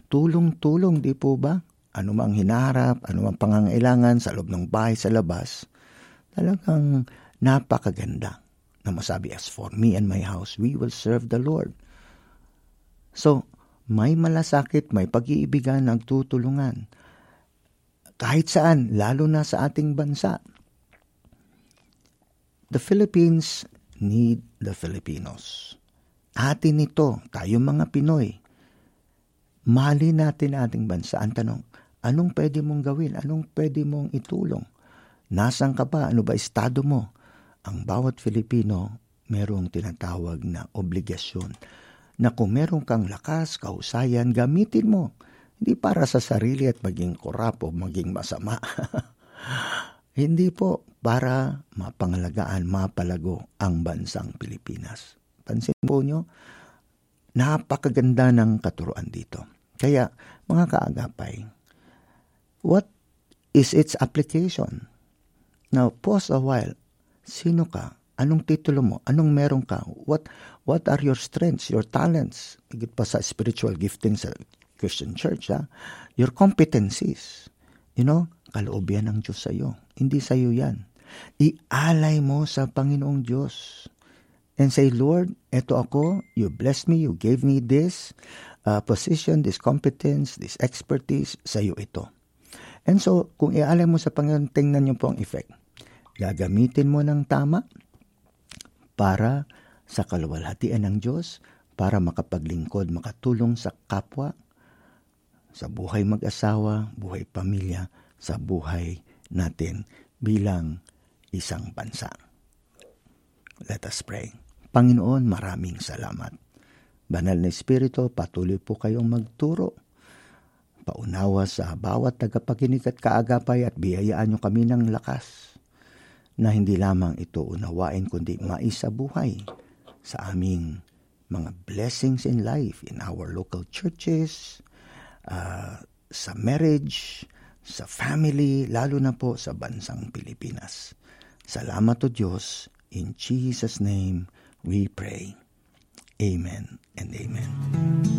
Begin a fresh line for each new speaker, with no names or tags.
tulong-tulong, di po ba? Ano mang hinaharap, ano mang pangangailangan sa loob ng bahay, sa labas, talagang napakaganda na masabi, as for me and my house, we will serve the Lord. So, may malasakit, may pag-iibigan, nagtutulungan. Kahit saan, lalo na sa ating bansa. The Philippines need the Filipinos. Atin ito, tayong mga Pinoy. Mahalin natin ating bansa. Ang tanong, anong pwede mong gawin? Anong pwede mong itulong? Nasaan ka ba? Ano ba estado mo? Ang bawat Filipino merong tinatawag na obligasyon na kung meron kang lakas, kahusayan, gamitin mo. Hindi para sa sarili at maging korap o maging masama. Hindi po para mapangalagaan, mapalago ang bansang Pilipinas. Pansin po nyo, napakaganda ng katuruan dito. Kaya, mga kaagapay, what is its application? Now, pause a while. Sino ka? Anong titulo mo? Anong meron ka? What are your strengths, your talents? Higit pa sa spiritual gifting sa Christian Church, ha? Your competencies. Kaloob yan ng Diyos sa iyo. Hindi sa iyo yan. Ialay mo sa Panginoong Diyos. And say, Lord, eto ako, you blessed me, you gave me this position, this competence, this expertise, sa iyo ito. And so, kung ialay mo sa Panginoon, tingnan niyo po ang effect. Gagamitin mo ng tama para sa kaluwalhatian ng Diyos, para makapaglingkod, makatulong sa kapwa, sa buhay mag-asawa, buhay pamilya, sa buhay natin bilang isang bansa. Let us pray. Panginoon, maraming salamat. Banal na Espiritu, patuloy po kayong magturo. Paunawa sa bawat tagapakinig at kaagapay at biyayaan nyo kami ng lakas na hindi lamang ito unawain kundi maisabuhay sa aming mga blessings in life, in our local churches, sa marriage, sa family, lalo na po sa bansang Pilipinas. Salamat o Diyos. In Jesus' name we pray. Amen and amen.